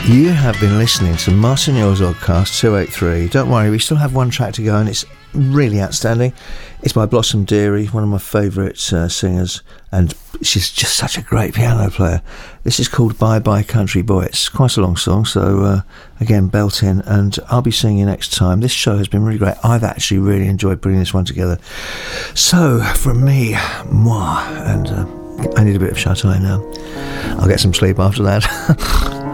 You have been listening to Martin Yours Oddcast 283. Don't worry, we still have one track to go and it's really outstanding. It's by Blossom Dearie, one of my favourite singers, and she's just such a great piano player. This is called Bye Bye Country Boy. It's quite a long song, so again, belt in, and I'll be seeing you next time. This show has been really great. I've actually really enjoyed putting this one together. So, from me, moi, and I need a bit of shut-eye now. I'll get some sleep after that.